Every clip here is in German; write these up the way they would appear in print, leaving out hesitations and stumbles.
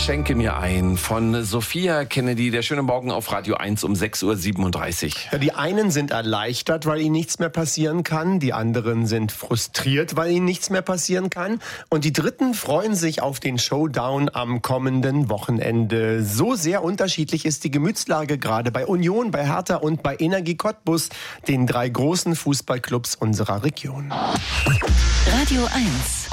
Schenke mir ein von Sophia Kennedy. Der schöne Morgen auf Radio 1 um 6.37 Uhr. Ja, die einen sind erleichtert, weil ihnen nichts mehr passieren kann. Die anderen sind frustriert, weil ihnen nichts mehr passieren kann. Und die Dritten freuen sich auf den Showdown am kommenden Wochenende. So sehr unterschiedlich ist die Gemütslage gerade bei Union, bei Hertha und bei Energie Cottbus, den 3 großen Fußballclubs unserer Region. Radio 1.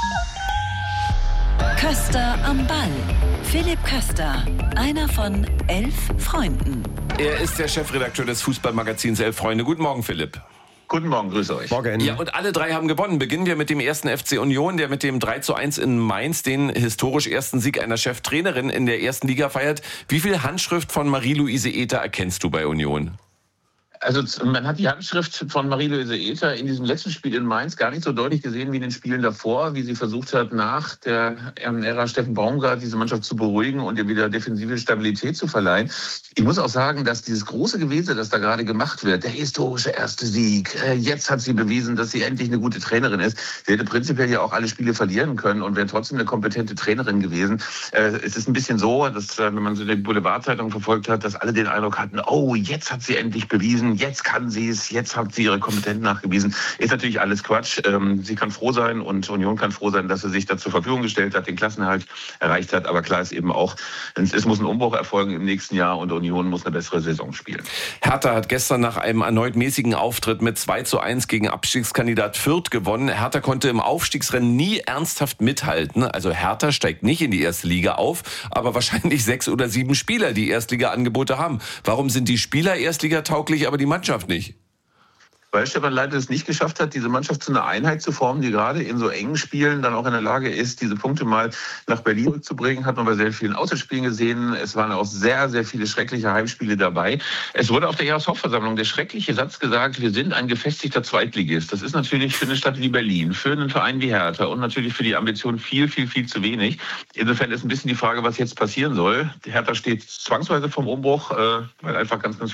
Köster am Ball. Philipp Köster, einer von 11 Freunden. Er ist der Chefredakteur des Fußballmagazins 11 Freunde. Guten Morgen, Philipp. Guten Morgen, grüße euch. Morgen. Ja, und alle 3 haben gewonnen. Beginnen wir mit dem ersten FC Union, der mit dem 3:1 in Mainz den historisch ersten Sieg einer Cheftrainerin in der ersten Liga feiert. Wie viel Handschrift von Marie-Louise Ether erkennst du bei Union? Also man hat die Handschrift von Marie-Louise Ether in diesem letzten Spiel in Mainz gar nicht so deutlich gesehen wie in den Spielen davor, wie sie versucht hat, nach der Ära Steffen Baumgart diese Mannschaft zu beruhigen und ihr wieder defensive Stabilität zu verleihen. Ich muss auch sagen, dass dieses große Gewese, das da gerade gemacht wird, der historische erste Sieg, jetzt hat sie bewiesen, dass sie endlich eine gute Trainerin ist. Sie hätte prinzipiell ja auch alle Spiele verlieren können und wäre trotzdem eine kompetente Trainerin gewesen. Es ist ein bisschen so, dass, wenn man so die Boulevardzeitung verfolgt hat, dass alle den Eindruck hatten, oh, jetzt hat sie endlich bewiesen, jetzt kann sie es, jetzt hat sie ihre Kompetenz nachgewiesen. Ist natürlich alles Quatsch. Sie kann froh sein und Union kann froh sein, dass sie sich da zur Verfügung gestellt hat, den Klassenerhalt erreicht hat. Aber klar ist eben auch, es muss ein Umbruch erfolgen im nächsten Jahr und Union muss eine bessere Saison spielen. Hertha hat gestern nach einem erneut mäßigen Auftritt mit 2:1 gegen Abstiegskandidat Fürth gewonnen. Hertha konnte im Aufstiegsrennen nie ernsthaft mithalten. Also Hertha steigt nicht in die erste Liga auf, aber wahrscheinlich 6 oder 7 Spieler, die Erstliga-Angebote haben. Warum sind die Spieler erstligatauglich, aber die Mannschaft nicht? Weil Stefan Leitl es nicht geschafft hat, diese Mannschaft zu einer Einheit zu formen, die gerade in so engen Spielen dann auch in der Lage ist, diese Punkte mal nach Berlin zurückzubringen. Hat man bei sehr vielen Auswärtsspielen gesehen. Es waren auch sehr, sehr viele schreckliche Heimspiele dabei. Es wurde auf der Jahreshauptversammlung der schreckliche Satz gesagt, wir sind ein gefestigter Zweitligist. Das ist natürlich für eine Stadt wie Berlin, für einen Verein wie Hertha und natürlich für die Ambition viel, viel, viel zu wenig. Insofern ist ein bisschen die Frage, was jetzt passieren soll. Die Hertha steht zwangsweise vom Umbruch, weil einfach ganz